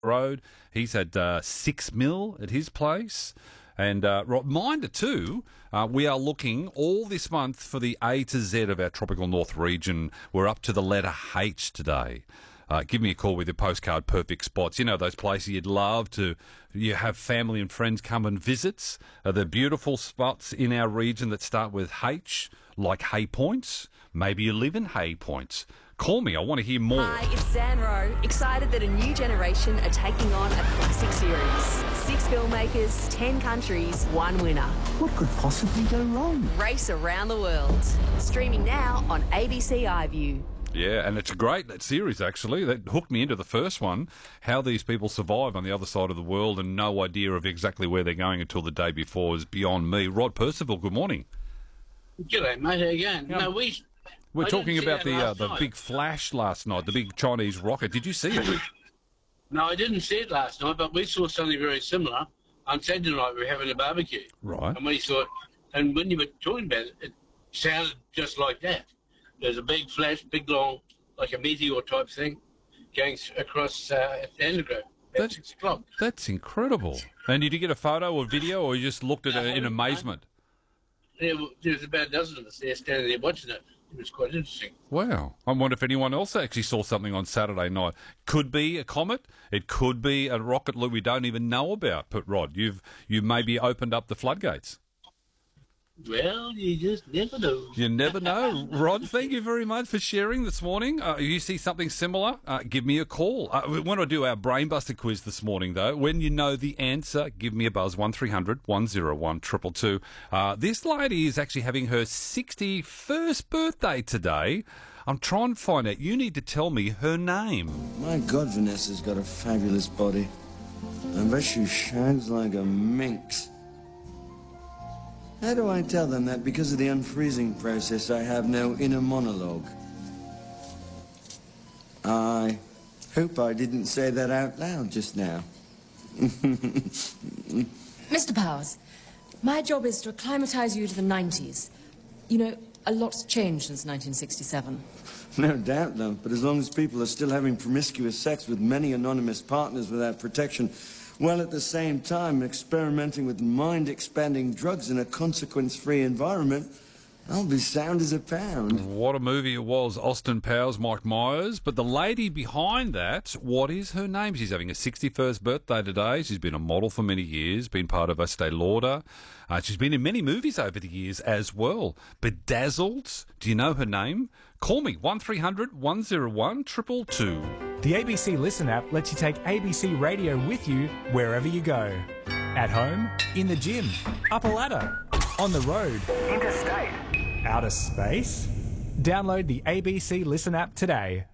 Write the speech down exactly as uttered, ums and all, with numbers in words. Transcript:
Road. He's had uh, six mil at his place. And uh, reminder too, uh, we are looking all this month for the A to Z of our tropical north region. We're up to the letter H today. Uh, give me a call with your postcard perfect spots. You know, those places you'd love to you have family and friends come and visit. Uh, the beautiful spots in our region that start with H, like Hay Points. Maybe you live in Hay Points. Call me. I want to hear more. Hi, it's Sandro. Excited that a new generation are taking on a classic series. Six filmmakers, ten countries, one winner. What could possibly go wrong? Race around the world. Streaming now on A B C iView. Yeah, and it's a great that series, actually. That hooked me into the first one. How these people survive on the other side of the world and no idea of exactly where they're going until the day before is beyond me. Rod Percival, good morning. G'day, mate. How you going? Yeah. No, we... We're I talking didn't see about that the uh, last the night. big flash last night, the big Chinese rocket. Did you see it? No, I didn't see it last night, but we saw something very similar. On Saturday night, we were having a barbecue. Right. And we saw it, and when you were talking about it, it sounded just like that. There's a big flash, big long, like a meteor type thing, going s- across uh, at the underground at That- six o'clock. That's incredible. And did you get a photo or video, or you just looked at it in amazement? There, w- there was about a dozen of us there standing there watching it. It was quite interesting. Wow. I wonder if anyone else actually saw something on Saturday night. Could be a comet. It could be a rocket that we don't even know about. But, Rod, you've you maybe opened up the floodgates. Well, you just never know. You never know. Rod, thank you very much for sharing this morning. Uh, if you see something similar, uh, give me a call. Uh, we want to do our Brainbuster quiz this morning, though. When you know the answer, give me a buzz, one three hundred one oh one two two two. Uh, this lady is actually having her sixty-first birthday today. I'm trying to find out. You need to tell me her name. My God, Vanessa's got a fabulous body. I bet she shags like a minx. How do I tell them that because of the unfreezing process I have no inner monologue? I hope I didn't say that out loud just now. Mister Powers, my job is to acclimatise you to the nineties. You know, a lot's changed since nineteen sixty-seven. No doubt, love, but as long as people are still having promiscuous sex with many anonymous partners without protection, while at the same time experimenting with mind-expanding drugs in a consequence-free environment, I'll be sound as a pound. What a movie it was, Austin Powers, Mike Myers. But the lady behind that, what is her name? She's having a sixty-first birthday today. She's been a model for many years, been part of Estee Lauder. Uh, she's been in many movies over the years as well. Bedazzled, do you know her name? Call me, one three hundred one oh one two two two. The A B C Listen app lets you take A B C Radio with you wherever you go. At home, in the gym, up a ladder, on the road, interstate, outer space. Download the A B C Listen app today.